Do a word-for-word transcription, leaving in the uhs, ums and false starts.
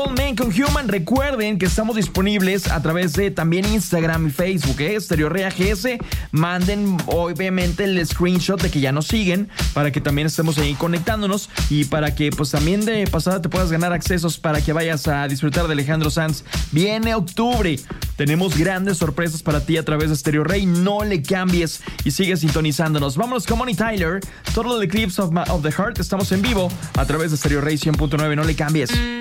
Man con Human, recuerden que estamos disponibles a través de también Instagram y Facebook, ¿eh? Stereo Rey A G S. Manden obviamente el screenshot de que ya nos siguen para que también estemos ahí conectándonos y para que pues también de pasada te puedas ganar accesos para que vayas a disfrutar de Alejandro Sanz. Viene octubre, tenemos grandes sorpresas para ti a través de Stereo Rey. No le cambies y sigue sintonizándonos. Vámonos con Bonnie Tyler, Total Eclipse of, my, of the Heart. Estamos en vivo a través de Stereo Rey cien punto nueve. No le cambies.